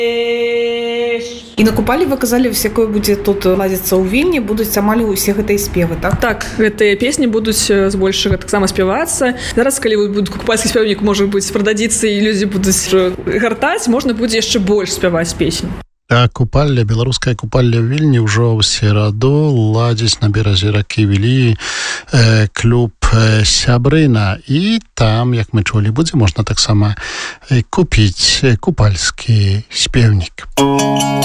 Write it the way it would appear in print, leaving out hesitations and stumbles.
І на купалі вы казалі, якое будзе тут ладзіцца ў Вільні, будуць амаль усе гэтыя спевы, так? Так, гэтыя песні будуць збольшага таксама спявацца. Зараз, калі будзе купальскі спевнік, можа быць, прададзіцца і людзі будуць гартаць, можна будзе яшчэ больш спяваць песень. Купальня, беларуская купальня ў Вільні ўжо ў сераду ладзіць на беразе ракі Вілі клуб Сябрына. І там, як мы чулі, будзе можна таксама купіць купальскі спевнік.